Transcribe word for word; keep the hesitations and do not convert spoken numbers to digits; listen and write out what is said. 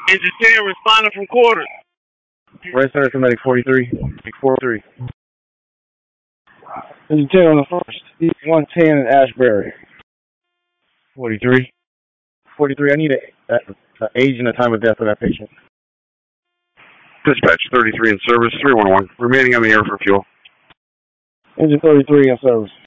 Engine ten responding from quarters. Red Center to medic forty-three. four three. Engine ten on the first. E one ten in Ashbury. forty-three. forty-three, I need a, a, a age and a time of death of that patient. Dispatch thirty-three in service, three one one. Remaining on the air for fuel. Engine thirty-three in service.